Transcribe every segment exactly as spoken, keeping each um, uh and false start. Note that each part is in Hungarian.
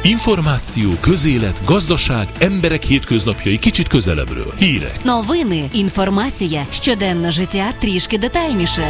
Információ, közélet, gazdaság, emberek hétköznapjai kicsit közelebbről. Hírek. Новини, інформація, щоденне життя трішки детальніше.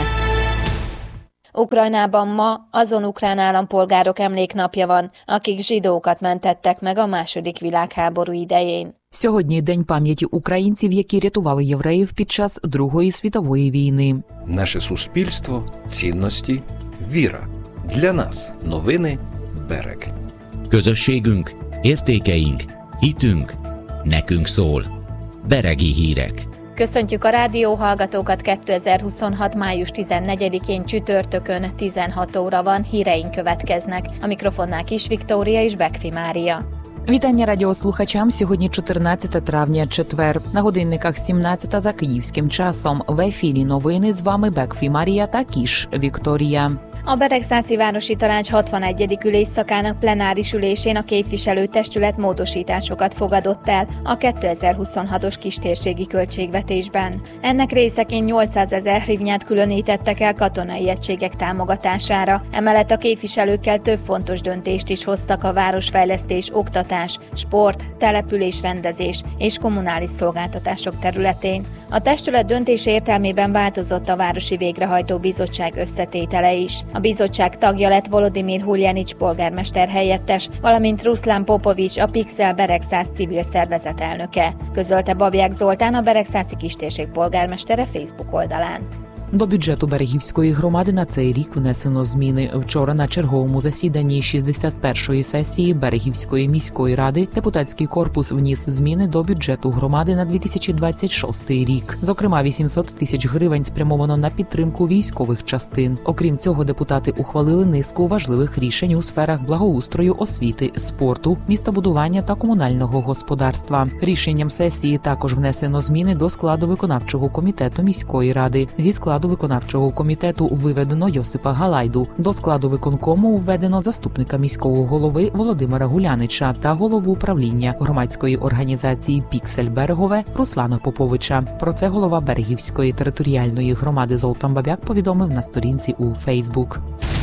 Ukrajnában ma azon ukrán állampolgárok emléknapja van, akik zsidókat mentettek meg a második világháború idején. Сьогодні день пам'яті українців, які рятували євреїв під час Другої світової війни. Наше суспільство, цінності, віра. Для нас новини Берег. Közösségünk, értékeink, hitünk, nekünk szól. Beregi hírek. Köszöntjük a rádióhallgatókat, kétezer-huszonhat. május tizennegyedikén csütörtökön tizenhat óra van, híreink következnek. A mikrofonnál Kis Viktória és Bekfi Mária. Вітання радіослухачам. Сьогодні чотирнадцяте травня, четвер. На годинниках сімнадцята за київським часом. В ефірі новини, з вами Бекфі Марія та Кіш Вікторія. A Beregszászi Városi Tanács hatvanegyedik ülésszakának plenáris ülésén a képviselőtestület módosításokat fogadott el a kétezer-huszonhatos kistérségi költségvetésben. Ennek részeként nyolcszázezer hrivnyát különítettek el katonai egységek támogatására. Emellett a képviselőkkel több fontos döntést is hoztak a városfejlesztés, oktatás, sport, településrendezés és kommunális szolgáltatások területén. A testület döntése értelmében változott a Városi Végrehajtó Bizottság összetétele is. A bizottság tagja lett Volodymyr Huljanics polgármester helyettes, valamint Ruszlán Popovics, a Pixel Beregszász civil szervezet elnöke, közölte Babják Zoltán, a Beregszászi kistérség polgármestere Facebook oldalán. До бюджету Берегівської громади на цей рік внесено зміни. Вчора на черговому засіданні шістдесят першої сесії Берегівської міської ради депутатський корпус вніс зміни до бюджету громади на дві тисячі двадцять шостий рік. Зокрема, вісімсот тисяч гривень спрямовано на підтримку військових частин. Окрім цього, депутати ухвалили низку важливих рішень у сферах благоустрою, освіти, спорту, містобудування та комунального господарства. Рішенням сесії також внесено зміни до складу виконавчого комітету міської ради. Зі складу До виконавчого комітету виведено Йосипа Галайду. До складу виконкому введено заступника міського голови Володимира Гулянича та голову управління громадської організації «Піксель Берегове» Руслана Поповича. Про це голова Берегівської територіальної громади Золтан Бабяк повідомив на сторінці у Фейсбук.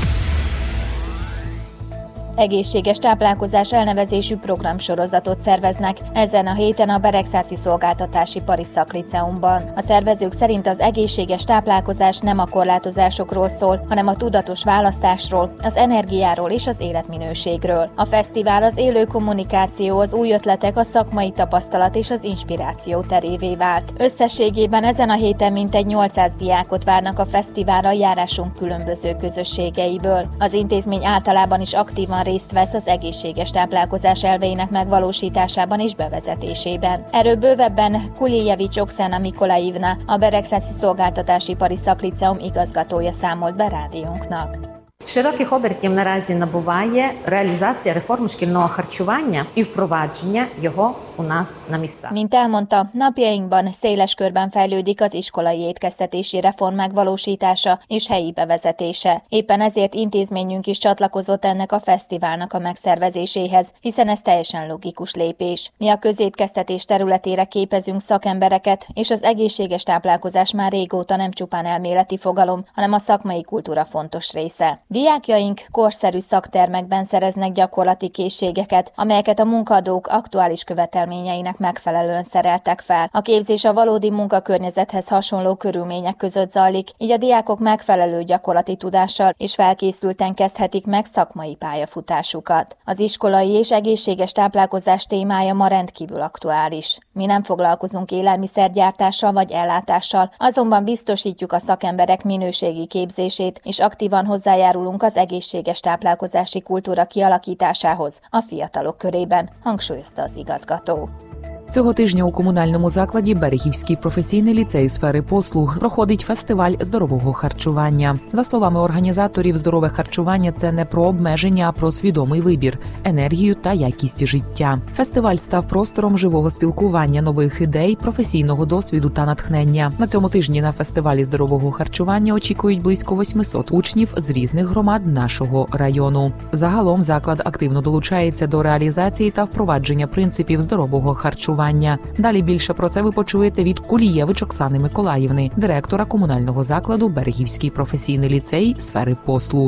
Egészséges táplálkozás elnevezésű programsorozatot szerveznek ezen a héten a Beregszászi Szolgáltatásipari Szakliceumban. A szervezők szerint az egészséges táplálkozás nem a korlátozásokról szól, hanem a tudatos választásról, az energiáról és az életminőségről. A fesztivál az élő kommunikáció, az új ötletek, a szakmai tapasztalat és az inspiráció terévé vált. Összességében ezen a héten mintegy nyolcszáz diákot várnak a fesztiválra járásunk különböző közösségeiből. Az intézmény általában is aktívan részt vesz az egészséges táplálkozás elveinek megvalósításában és bevezetésében. Erről bővebben Kuljevics Oksana Mikolaivna, a Beregszászi Szolgáltatásipari Szakliceum igazgatója számolt be rádiónknak. Широких обертів наразі набуває реалізація реформи шкільного харчування і впровадження його у нас на містах. Mint elmondta, napjainkban széles körben fejlődik az iskolai étkeztetési reform megvalósítása és helyi bevezetése. Éppen ezért intézményünk is csatlakozott ennek a fesztiválnak a megszervezéséhez, hiszen ez teljesen logikus lépés. Mi a közétkeztetés területére képezünk szakembereket, és az egészséges táplálkozás már régóta nem csupán elméleti fogalom, hanem a szakmai kultúra fontos része. Diákjaink korszerű szaktermekben szereznek gyakorlati készségeket, amelyeket a munkaadók aktuális követelményeinek megfelelően szereltek fel. A képzés a valódi munkakörnyezethez hasonló körülmények között zajlik, így a diákok megfelelő gyakorlati tudással és felkészülten kezdhetik meg szakmai pályafutásukat. Az iskolai és egészséges táplálkozás témája ma rendkívül aktuális. Mi nem foglalkozunk élelmiszergyártással vagy ellátással, azonban biztosítjuk a szakemberek minőségi képzését, és aktívan hozzájárulunk az egészséges táplálkozási kultúra kialakításához a fiatalok körében, hangsúlyozta az igazgató. Цього тижня у комунальному закладі Берегівський професійний ліцей сфери послуг проходить фестиваль здорового харчування. За словами організаторів, здорове харчування – це не про обмеження, а про свідомий вибір, енергію та якість життя. Фестиваль став простором живого спілкування, нових ідей, професійного досвіду та натхнення. На цьому тижні на фестивалі здорового харчування очікують близько восьмисот учнів з різних громад нашого району. Загалом заклад активно долучається до реалізації та впровадження принципів здорового харчування. Далі більше про це ви почуєте від Кулієвич Оксани Миколаївни, директора комунального закладу Берегівський професійний ліцей сфери послуг.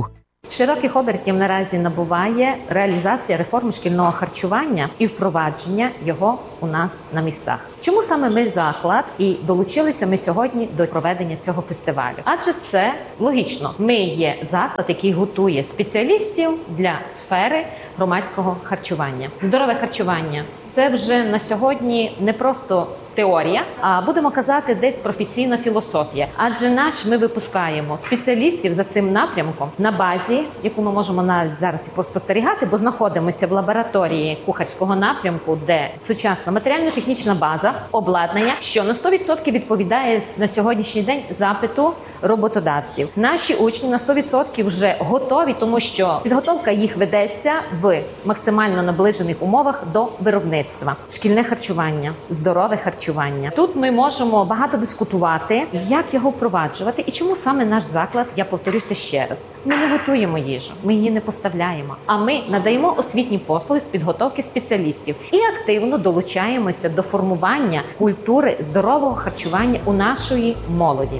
Широких обертів наразі набуває реалізація реформи шкільного харчування і впровадження його у нас на містах. Чому саме ми заклад і долучилися ми сьогодні до проведення цього фестивалю? Адже це логічно. Ми є заклад, який готує спеціалістів для сфери громадського харчування. Здорове харчування – це вже на сьогодні не просто теорія, а будемо казати, десь професійна філософія. Адже наш ми випускаємо спеціалістів за цим напрямком на базі, яку ми можемо навіть зараз і поспостерігати, бо знаходимося в лабораторії кухарського напрямку, де сучасна матеріально-технічна база, обладнання, що на сто відсотків відповідає на сьогоднішній день запиту роботодавців. Наші учні на сто відсотків вже готові, тому що підготовка їх ведеться в максимально наближених умовах до виробництва. Шкільне харчування, здорове харчування. Тут ми можемо багато дискутувати, як його впроваджувати і чому саме наш заклад, я повторюся ще раз, ми не готуємо їжу, ми її не поставляємо, а ми надаємо освітні послуги з підготовки спеціалістів і активно долучаємося до формування культури здорового харчування у нашої молоді.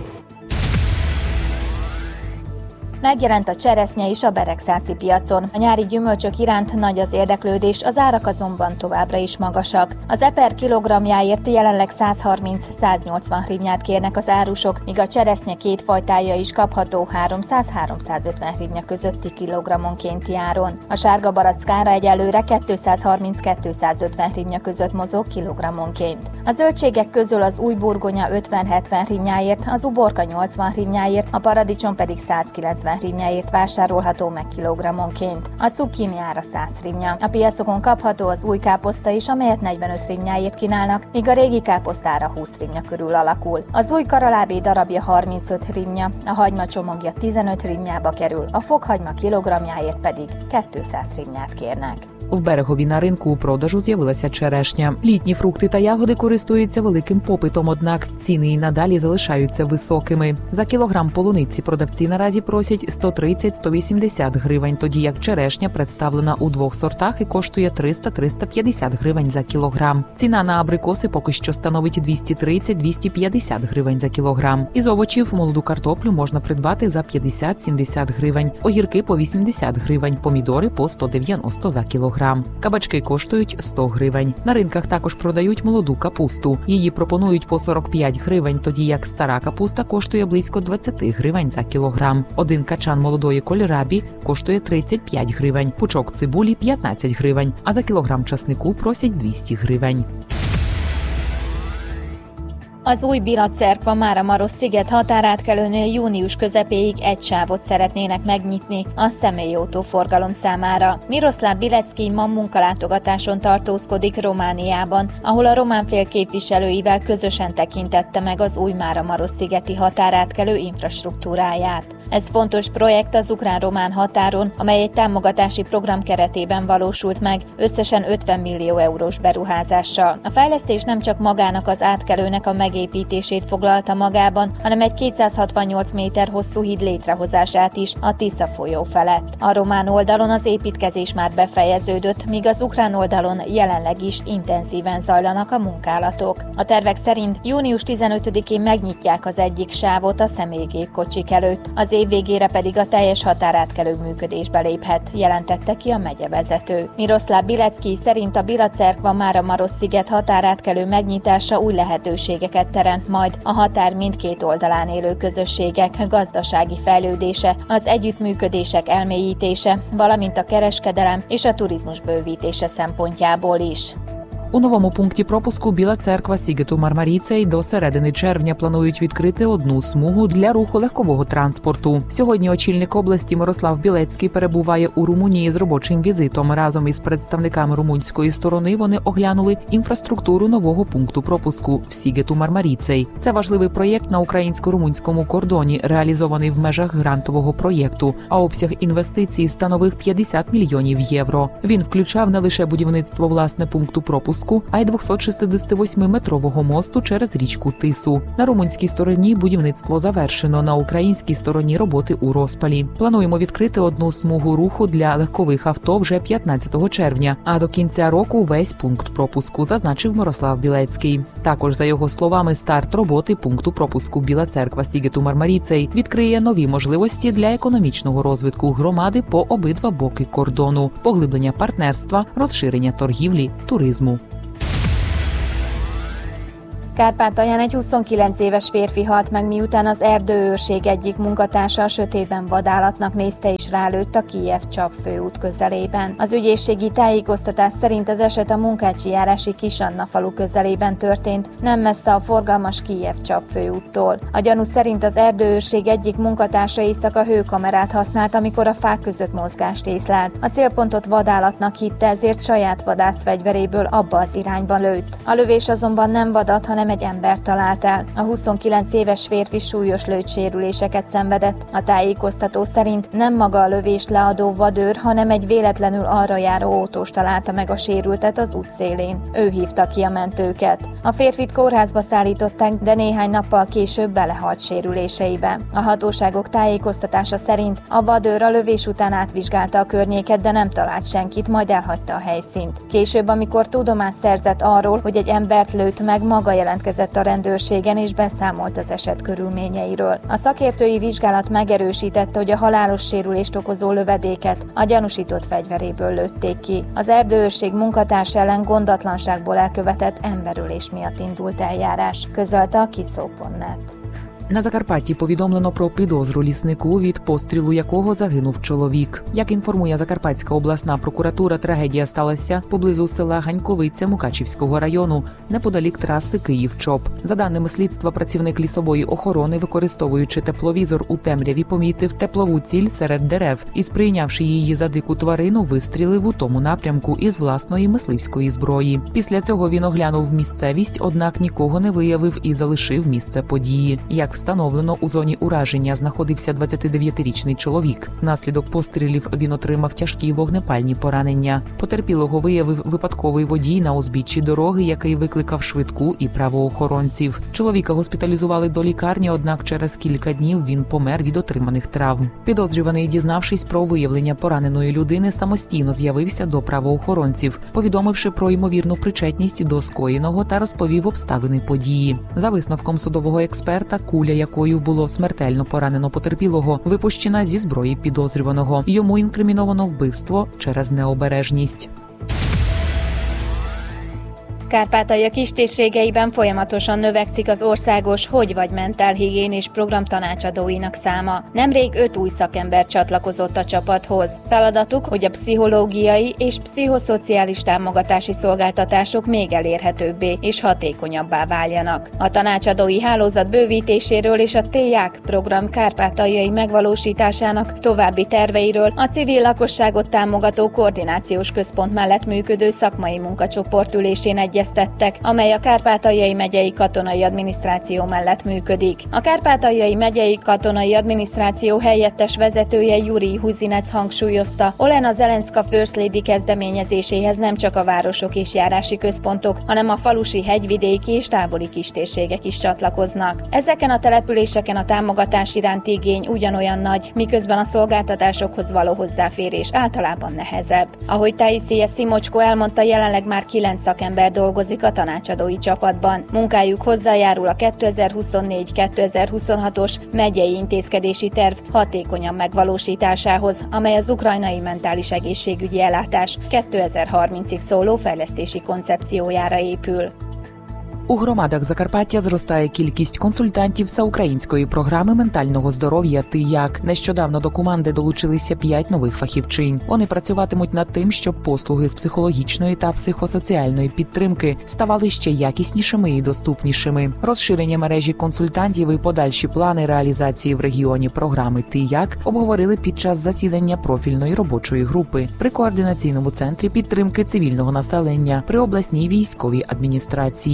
Megjelent a cseresznye is a beregszászi piacon. A nyári gyümölcsök iránt nagy az érdeklődés, az árak azonban továbbra is magasak. Az eper kilogramjáért jelenleg száz harminc-száznyolcvan hrivnyát kérnek az árusok, míg a cseresznye két fajtája is kapható háromszáz-háromszázötven hrivnya közötti kilogrammonkénti áron. A sárga barackára egyelőre kétszázharminc-kétszázötven hrivnya között mozog kilogrammonként. A zöldségek közül az új burgonya ötven-hetven hrivnyáért, az uborka nyolcvan hrivnyáért, a paradicsom pedig százkilencven hrivnyáért vásárolható meg kilogrammonként. A cukkini ára száz hrivnya. A piacokon kapható az új káposzta is, amelyet negyvenöt hrivnyáért kínálnak, míg a régi káposztára húsz hrivnya körül alakul. Az új karalábé darabja harmincöt hrivnya, a hagyma csomagja tizenöt hrivnyába kerül, a fokhagyma kilogramjáért pedig kétszáz hrivnyát kérnek. В Берегові на ринку у продажу з'явилася черешня. Літні фрукти та ягоди користуються великим попитом, однак ціни і надалі залишаються високими. За кілограм полуниці продавці наразі просять сто тридцять - сто вісімдесят гривень, тоді як черешня представлена у двох сортах і коштує триста - триста п'ятдесят гривень за кілограм. Ціна на абрикоси поки що становить двісті тридцять - двісті п'ятдесят гривень за кілограм. Із овочів молоду картоплю можна придбати за п'ятдесят - сімдесят гривень, огірки по вісімдесят гривень, помідори по сто дев'яносто за кілограм. Кабачки коштують сто гривень. На ринках також продають молоду капусту. Її пропонують по сорок п'ять гривень, тоді як стара капуста коштує близько двадцять гривень за кілограм. Один качан молодої кольрабі коштує тридцять п'ять гривень, пучок цибулі – п'ятнадцять гривень, а за кілограм часнику просять двісті гривень. Az új Bilacerkva Máramarosz-sziget határátkelőnél június közepéig egy sávot szeretnének megnyitni a személyautó forgalom számára. Miroslav Bilecki ma munkalátogatáson tartózkodik Romániában, ahol a román fél képviselőivel közösen tekintette meg az új Máramarosz-szigeti határátkelő infrastruktúráját. Ez fontos projekt az ukrán-román határon, amely egy támogatási program keretében valósult meg, összesen ötven millió eurós beruházással. A fejlesztés nem csak magának az átkelőnek a megépítését foglalta magában, hanem egy kétszázhatvannyolc méter hosszú híd létrehozását is a Tisza folyó felett. A román oldalon az építkezés már befejeződött, míg az ukrán oldalon jelenleg is intenzíven zajlanak a munkálatok. A tervek szerint június tizenötödikén megnyitják az egyik sávot a személygépkocsik előtt, az év végére pedig a teljes határátkelő működésbe léphet, jelentette ki a megyevezető. Miroslav Bilecki szerint a Bilacerkva Máramarosz-sziget határátkelő megnyitása új lehetőségeket teremt majd a határ mindkét oldalán élő közösségek gazdasági fejlődése, az együttműködések elmélyítése, valamint a kereskedelem és a turizmus bővítése szempontjából is. У новому пункті пропуску Біла Церква Сігету Мармаріцей до середини червня планують відкрити одну смугу для руху легкового транспорту. Сьогодні очільник області Мирослав Білецький перебуває у Румунії з робочим візитом. Разом із представниками румунської сторони вони оглянули інфраструктуру нового пункту пропуску в Сігету Мармаріцей. Це важливий проєкт на українсько-румунському кордоні, реалізований в межах грантового проєкту, а обсяг інвестицій становив п'ятдесят мільйонів євро. Він включав не лише будівництво власне пункту пропуску пропуску, а й двохсотшістдесятивосьмиметрового мосту через річку Тису. На румунській стороні будівництво завершено, на українській стороні роботи у розпалі. Плануємо відкрити одну смугу руху для легкових авто вже п'ятнадцятого червня, а до кінця року весь пункт пропуску, зазначив Мирослав Білецький. Також, за його словами, старт роботи пункту пропуску Біла Церква-Сігету-Мармаріцей відкриє нові можливості для економічного розвитку громади по обидва боки кордону, поглиблення партнерства, розширення торгівлі, туризму. Kárpátalján egy huszonkilenc éves férfi halt meg, miután az erdőőrség egyik munkatársa a sötétben vadállatnak nézte és rálőtt a Kijev-Csap főút közelében. Az ügyészségi tájékoztatás szerint az eset a Munkácsi járási Kisanna falu közelében történt, nem messze a forgalmas Kijev-Csap főúttól. A gyanú szerint az erdőőrség egyik munkatársa éjszaka hőkamerát használt, amikor a fák között mozgást észlelt. A célpontot vadállatnak hitte, ezért saját vadászfegyveréből abba az irányba lőtt. A lövés azonban nem vadat, hanem egy embert talált el. A huszonkilenc éves férfi súlyos lőtsérüléseket szenvedett. A tájékoztató szerint nem maga a lövést leadó vadőr, hanem egy véletlenül arra járó autós találta meg a sérültet az út szélén. Ő hívta ki a mentőket. A férfit kórházba szállították, de néhány nappal később belehalt sérüléseibe. A hatóságok tájékoztatása szerint a vadőr a lövés után átvizsgálta a környéket, de nem talált senkit, majd elhagyta a helyszínt. Később, amikor tudomást szerzett arról, hogy egy embert lőtt meg, maga jelentkezett a rendőrségen és beszámolt az eset körülményeiről. A szakértői vizsgálat megerősítette, hogy a halálos sérülést okozó lövedéket a gyanúsított fegyveréből lőtték ki. Az erdőőrség munkatársa ellen gondatlanságból elkövetett emberölés miatt indult eljárás, közölte a kiszó pont net. На Закарпатті повідомлено про підозру ліснику, від пострілу якого загинув чоловік. Як інформує Закарпатська обласна прокуратура, трагедія сталася поблизу села Ганьковиця Мукачівського району, неподалік траси Київ-Чоп. За даними слідства, працівник лісової охорони, використовуючи тепловізор у темряві, помітив теплову ціль серед дерев і, сприйнявши її за дику тварину, вистрілив у тому напрямку із власної мисливської зброї. Після цього він оглянув місцевість, однак нікого не виявив і залишив місце події. Як встановлено, у зоні ураження знаходився двадцятидев'ятирічний чоловік. Внаслідок пострілів він отримав тяжкі вогнепальні поранення. Потерпілого виявив випадковий водій на узбіччі дороги, який викликав швидку і правоохоронців. Чоловіка госпіталізували до лікарні, однак через кілька днів він помер від отриманих травм. Підозрюваний, дізнавшись про виявлення пораненої людини, самостійно з'явився до правоохоронців, повідомивши про ймовірну причетність до скоєного та розповів обставини події. За висновком судового експерта, куля, якою було смертельно поранено потерпілого, випущена зі зброї підозрюваного. Йому інкриміновано вбивство через необережність. Kárpátalja kistérségeiben folyamatosan növekszik az országos hogy vagy mentálhigiénés program tanácsadóinak száma. Nemrég öt új szakember csatlakozott a csapathoz. Feladatuk, hogy a pszichológiai és pszichoszociális támogatási szolgáltatások még elérhetőbbé és hatékonyabbá váljanak. A tanácsadói hálózat bővítéséről és a té i á ká program kárpátaljai megvalósításának további terveiről a civil lakosságot támogató koordinációs központ mellett működő szakmai munkacsoport ülésén egy egyeztettek, amely a Kárpátaljai megyei katonai adminisztráció mellett működik. A Kárpátaljai megyei katonai adminisztráció helyettes vezetője Juri Huzinec hangsúlyozta, Olena Zelenszka First Lady kezdeményezéséhez nem csak a városok és járási központok, hanem a falusi, hegyvidéki és távoli kistérségek is csatlakoznak. Ezeken a településeken a támogatás iránti igény ugyanolyan nagy, miközben a szolgáltatásokhoz való hozzáférés általában nehezebb. Ahogy Taissia Simocsko elmondta, jelenleg már kilenc szakember dolgozik a tanácsadói csapatban. Munkájuk hozzájárul a kétezer-huszonnégy kétezer-huszonhatos megyei intézkedési terv hatékonyan megvalósításához, amely az ukrajnai mentális egészségügyi ellátás kétezer-harmincig szóló fejlesztési koncepciójára épül. У громадах Закарпаття зростає кількість консультантів всеукраїнської програми ментального здоров'я Ти Як. Нещодавно до команди долучилися п'ять нових фахівчинь. Вони працюватимуть над тим, щоб послуги з психологічної та психосоціальної підтримки ставали ще якіснішими і доступнішими. Розширення мережі консультантів і подальші плани реалізації в регіоні програми Ти Як обговорили під час засідання профільної робочої групи при координаційному центрі підтримки цивільного населення при обласній військовій адміністрації.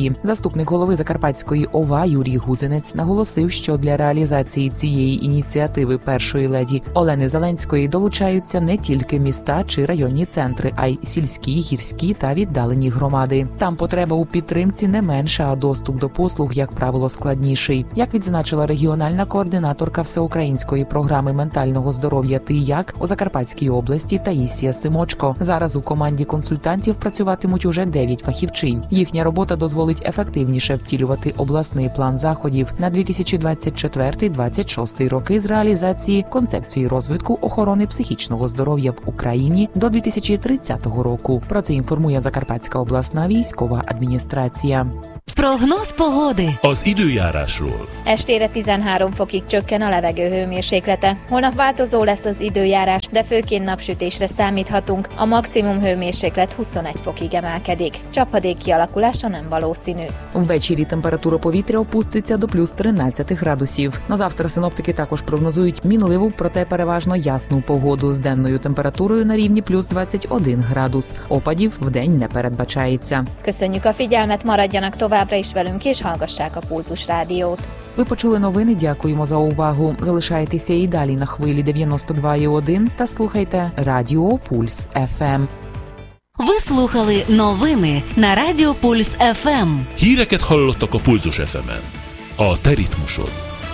Заступник голови Закарпатської ОВА Юрій Гудзенець наголосив, що для реалізації цієї ініціативи першої леді Олени Зеленської долучаються не тільки міста чи районні центри, а й сільські, гірські та віддалені громади. Там потреба у підтримці не менша, а доступ до послуг, як правило, складніший. Як відзначила регіональна координаторка всеукраїнської програми ментального здоров'я «Ти як» у Закарпатській області Таїсія Симочко. Зараз у команді консультантів працюватимуть уже дев'ять фахівчинь. Їхня робота дозволить ефективніше втілювати обласний план заходів на дві тисячі двадцять четвертий - двадцять шостий роки з реалізації концепції розвитку охорони психічного здоров'я в Україні до дві тисячі тридцятого року. Про це інформує Закарпатська обласна військова адміністрація. Прогноz pogody. Az időjárásról. Estére tizenhárom fokig csökken a levegő hőmérséklete. Holnap változó lesz az időjárás, de főként napsütésre számíthatunk. A maximum hőmérséklet huszonegy fokig emelkedik. Csapadék kialakulása nem valószínű. Ввечері температура повітря опуститься до плюс тринадцять градусів. На завтра синоптики також прогнозують мінливу, проте переважно ясну погоду з денною температурою на рівні плюс двадцять один градус. Опадів вдень не передбачається. Köszönjük a figyelmet, maradjanak továbbra is velünk és hallgassák a Pulzus Rádiót. Ви почули новини, дякуємо за увагу. Залишайтеся і далі на хвилі дев'яносто два і один та слухайте Радіо Пульс еф ем. Ви слухали новини на Радіо Пульс еф ем. Híreket hallottak a Pulzus еф ем-en. A te ritmusod.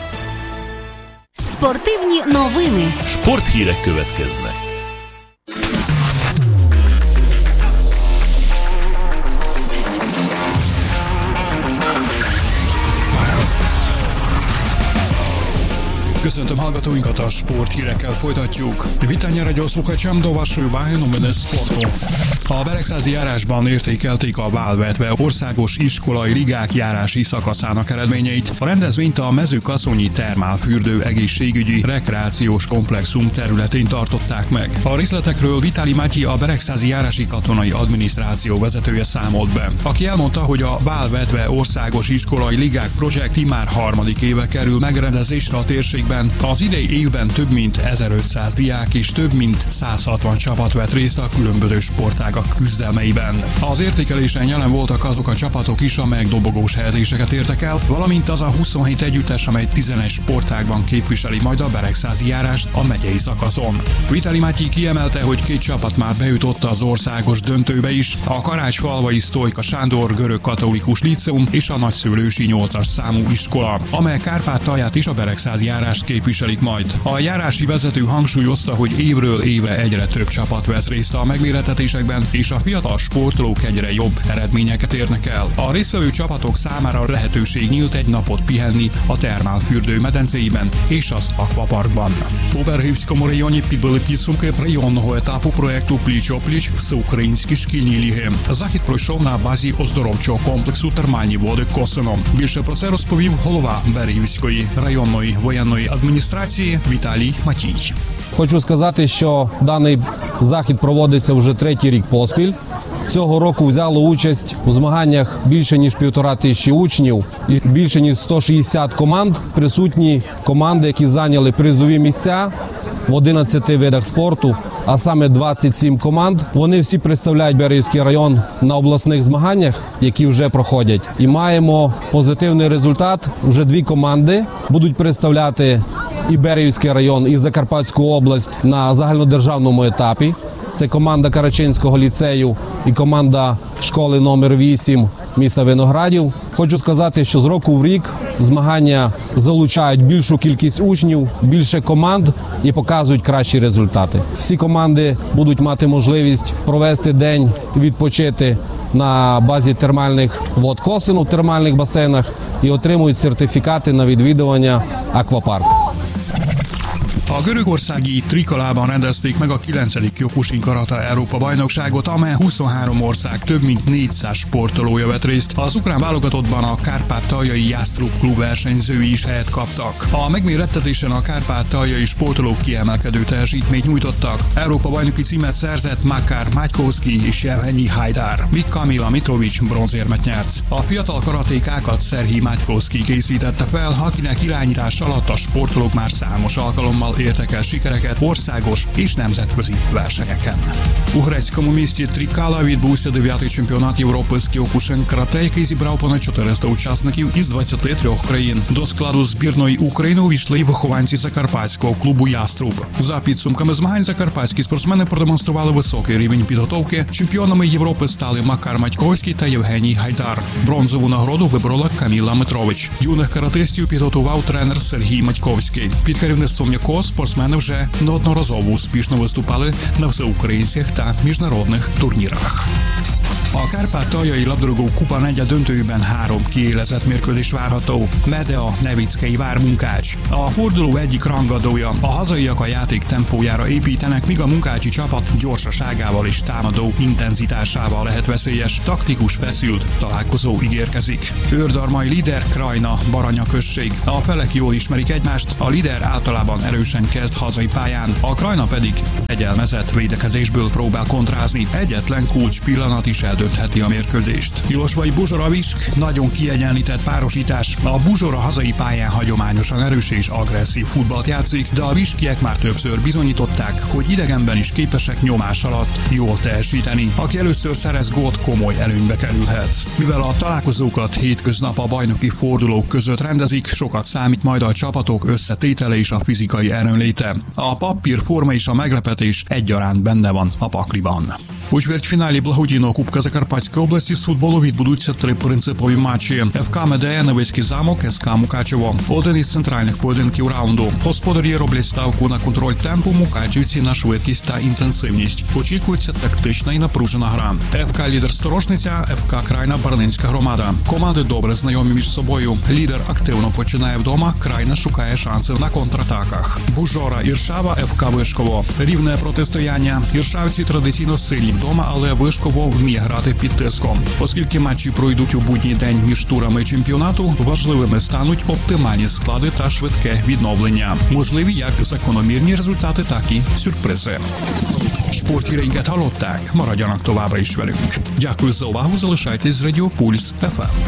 Спортивні новини. Sporthírek következnek. Köszöntöm hallgatóinkat, a sporthírekkel folytatjuk. Witanie radiosluchaczom do waszej uwagi numery sportu. A Beregszázi járásban értékelték a válvetve országos iskolai ligák járási szakaszának eredményeit. A rendezvényt a Mezőkaszonyi Termálfürdő egészségügyi rekreációs komplexum területén tartották meg. A részletekről Vitali Matyi, a Beregszázi járási katonai adminisztráció vezetője számolt be, aki elmondta, hogy a válvetve országos iskolai ligák projekt immár harmadik éve kerül megrendezésre a térségben. Az idei évben több mint ezerötszáz diák és több mint száz hatvan csapat vett részt a különböző sportágak küzdelmeiben. Az értékelésen jelen voltak azok a csapatok is, amelyek dobogós helyezéseket értek el, valamint az a huszonhét együttes, amely tizenegy sportágban képviseli majd a beregszázi járást a megyei szakaszon. Vitali Matyi kiemelte, hogy két csapat már bejutott az országos döntőbe is, a Karácsfalvai Sztojka Sándor görög katolikus líceum és a nagyszülősi nyolcas számú iskola, amely Kárpátalját is a beregszázi járás képviselik majd. A járási vezető hangsúlyozta, hogy évről évre egyre több csapat vesz részt a megmérettetésekben, és a fiatal sportolók egyre jobb eredményeket érnek el. A résztvevő csapatok számára lehetőség nyílt egy napot pihenni a Termálfürdő medencéiben és az akvaparkban. У Берегівському районі підбили підсумки районного етапу проєкту «Пліч-о-пліч» всеукраїнські шкільні ліги. Захід пройшов на базі оздоровчого комплексу «Термальні води» Косино. Більше про це розповів голова Берегівської районної воєнної адміністрації Віталій Матій. Хочу сказати, що даний захід проводиться вже третій рік поспіль. Цього року взяло участь у змаганнях більше ніж півтора тисячі учнів і більше ніж сто шістдесят команд. Присутні команди, які зайняли призові місця в одинадцяти видах спорту, а саме двадцять сім команд. Вони всі представляють Берегівський район на обласних змаганнях, які вже проходять. І маємо позитивний результат. Вже дві команди будуть представляти і Берегівський район, і Закарпатську область на загальнодержавному етапі. Це команда Карачинського ліцею і команда школи номер вісім міста Виноградів. Хочу сказати, що з року в рік змагання залучають більшу кількість учнів, більше команд і показують кращі результати. Всі команди будуть мати можливість провести день, відпочити на базі термальних вод Косино в термальних басейнах і отримують сертифікати на відвідування аквапарку. A görögországi Trikalában rendezték meg a kilencedik Kyokushin Karate Európa-bajnokságot, amely huszonhárom ország több mint négyszáz sportolója vett részt. Az ukrán válogatottban a kárpátaljai Jászlók klub versenyzői is helyet kaptak. A megmérettetésen a kárpátaljai sportolók kiemelkedő teljesítményt nyújtottak. Európa-bajnoki címet szerzett Makar Matykovszki és Jevhenyi Hajdár, míg Kamila Mitrovics bronzérmet nyert. A fiatal karatékákat Szerhij Matykovszki készítette fel, akinek irányítás alatt a sportolók már számos alkalommal értek el sikereket országos és nemzetközi versenyeken. У грецькому місті Трікала відбувся дев'ятий чемпіонат Європи з кіокушин карате, який зібрав понад чотириста учасників із двадцяти трьох країн. До складу збірної України увійшли й вихованці закарпатського клубу «Яструб». За підсумками змагань закарпатські спортсмени продемонстрували високий рівень підготовки. Чемпіонами Європи стали Макар Матьковський та Євгеній Гайдар. Бронзову нагороду виборола Каміла Митрович. Юних каратистів підготував тренер Сергій Матьковський, під керівництвом якого спортсмени вже неодноразово успішно виступали на всеукраїнських та műsnarodnych turnírach. A Kárpátaljai labdarúgó kupa negyed döntőjében három kiélezett mérkőzés várható. Medea, Nevickei vár Munkács. A forduló egyik rangadója. A hazaiak a játék tempójára építenek, míg a munkácsi csapat gyorsaságával és támadó intenzitásával lehet veszélyes, taktikus feszült találkozó ígérkezik. Őrdarmai Lider, Krajna, Baranya község. A felek jól ismerik egymást, a Lider általában erősen kezd hazai pályán, a Krajna pedig fegyelmezett védekezésből próbál kontrázni. Egyetlen kulcs pillanat is eldöntheti a mérkőzést. Ilosvai Buzsora Visk nagyon kiegyenlített párosítás. A Buzsora hazai pályán hagyományosan erős és agresszív futballt játszik, de a viskiek már többször bizonyították, hogy idegenben is képesek nyomás alatt jól teljesíteni. Aki először szerez gólt, komoly előnybe kerülhet. Mivel a találkozókat hétköznap a bajnoki fordulók között rendezik, sokat számít majd a csapatok összetétele és a fizikai erőnléte. A papír forma és a meglepetés egyaránt benne van a pakliban. У чвертьфіналі благодійного Кубка Закарпатської області з футболу відбудуться три принципові матчі. еф ка Медея, Невицький замок, ес ка Мукачево. Один із центральних поєдинків раунду. Господарі роблять ставку на контроль темпу, мукачівці на швидкість та інтенсивність. Очікується тактична і напружена гра. еф ка Лідер Сторожниця, еф ка Крайна Барнинська громада. Команди добре знайомі між собою. Лідер активно починає вдома, Крайна шукає шанси на контратаках. Бужора, Іршава, еф ка Вишково. Рівне протистояння. Іршавці традиційно сильні вдома, але Вишково вміє грати під тиском. Оскільки матчі пройдуть у будній день між турами чемпіонату, важливими стануть оптимальні склади та швидке відновлення. Можливі як закономірні результати, так і сюрпризи. Sporthíreinket hallották, maradjanak továbbra is velünk. Дякую за увагу, залишайтесь з Радіо Пульс еф ем.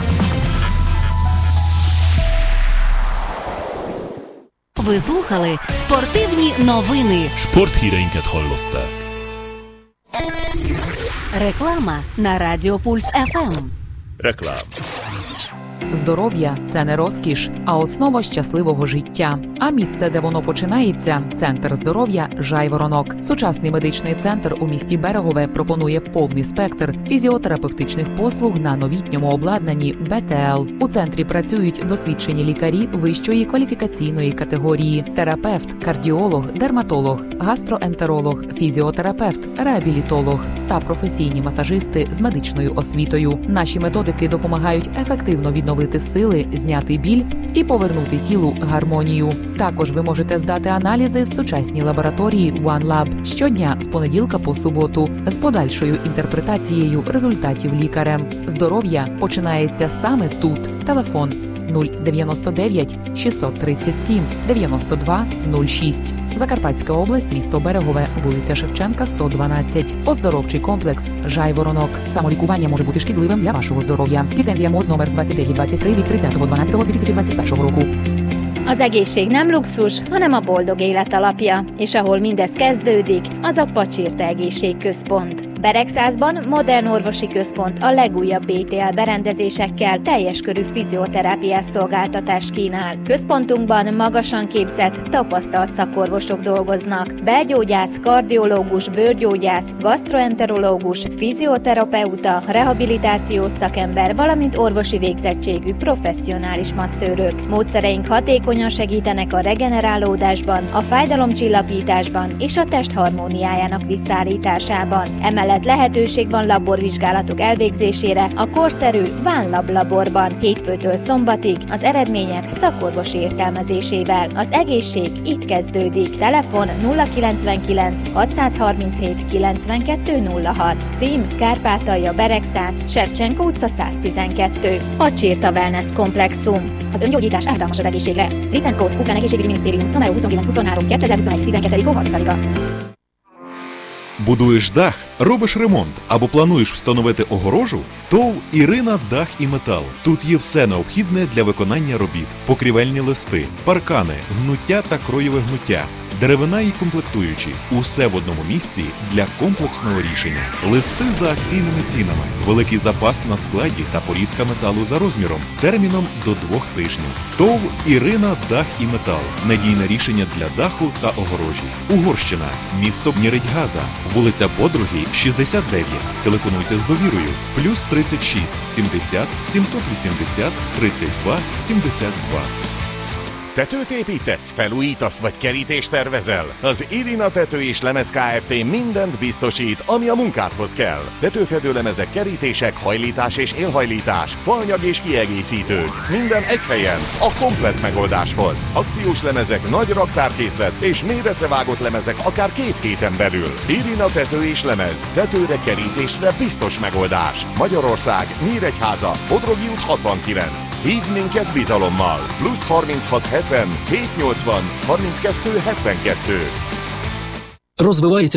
Ви слухали спортивні новини. Sporthíreinket hallották. Реклама на Радіо Пульс еф ем. Реклама. Здоров'я – це не розкіш, а основа щасливого життя. А місце, де воно починається – Центр здоров'я «Жайворонок». Сучасний медичний центр у місті Берегове пропонує повний спектр фізіотерапевтичних послуг на новітньому обладнанні бе те ел. У центрі працюють досвідчені лікарі вищої кваліфікаційної категорії – терапевт, кардіолог, дерматолог, гастроентеролог, фізіотерапевт, реабілітолог та професійні масажисти з медичною освітою. Наші методики допомагають ефективно відновити сили, зняти біль і повернути тілу гармонію. Також ви можете здати аналізи в сучасній лабораторії OneLab щодня з понеділка по суботу з подальшою інтерпретацією результатів лікарем. Здоров'я починається саме тут. Телефон нуль дев'яносто дев'ять шістсот тридцять сім дев'яносто два нуль шість. Закарпатська область, місто Берегове, вулиця Шевченка, сто дванадцять. Оздоровчий комплекс «Жайворонок». Самолікування може бути шкідливим для вашого здоров'я. Ліцензія МОЗ номер двадцять дев'ять двадцять три від тридцятого дванадцятого дві тисячі двадцять першого року. Az egészség nem luxus, hanem a boldog élet alapja, és ahol mindez kezdődik, az a Pacsirta Egészségközpont. Beregszázban modern orvosi központ a legújabb bé té el berendezésekkel teljes körű fizioterápiás szolgáltatást kínál. Központunkban magasan képzett, tapasztalt szakorvosok dolgoznak. Belgyógyász, kardiológus, bőrgyógyász, gasztroenterológus, fizioterapeuta, rehabilitációs szakember, valamint orvosi végzettségű professzionális masszőrök. Módszereink hatékonyan segítenek a regenerálódásban, a fájdalomcsillapításban és a test harmóniájának visszaállításában. Emellett lehetőség van laborvizsgálatok elvégzésére a korszerű VánLab laborban hétfőtől szombatig az eredmények szakorvosi értelmezésével. Az egészség itt kezdődik. Telefon nulla kilencvenkilenc hatszázharminchét kilencvenkettő nulla hat. Cím Kárpátalja Beregszáz, Sevcsenko utca száz tizenkettő. Pacsirta Wellness Komplexum. Az öngyógyítás ártalmas az egészségre. Licenckód Ukrán Egészségügyi Minisztérium numero huszonkilenc huszonhárom kétezer-huszonegyben tizenkettő harmincadika. Будуєш дах, робиш ремонт або плануєш встановити огорожу? ТОВ «Ірина Дах і Метал». Тут є все необхідне для виконання робіт. Покрівельні листи, паркани, гнуття та кроєве гнуття, деревина і комплектуючі. Усе в одному місці для комплексного рішення. Листи за акційними цінами. Великий запас на складі та порізка металу за розміром. Терміном до двох тижнів. ТОВ «Ірина. Дах і метал». Надійне рішення для даху та огорожі. Угорщина. Місто Нєредьгаза. Вулиця Подруги, шістдесят дев'ять. Телефонуйте з довірою. Плюс тридцять шість сімдесят сімсот вісімдесят тридцять два сімдесят два. Tetőt építesz, felújítasz vagy kerítést tervezel? Az Irina Tető és Lemez Kft. Mindent biztosít, ami a munkádhoz kell. Tetőfedő lemezek, kerítések, hajlítás és élhajlítás, faanyag és kiegészítők. Minden egy helyen, a komplett megoldáshoz. Akciós lemezek, nagy raktárkészlet és méretre vágott lemezek akár két héten belül. Irina Tető és Lemez. Tetőre, kerítésre biztos megoldás. Magyarország, Nyíregyháza, Bodrogi út hatvankilenc. Hívd minket bizalommal. Plusz harminchat hetven hét nyolcvan harminckettő hetvenkettő. Розвивається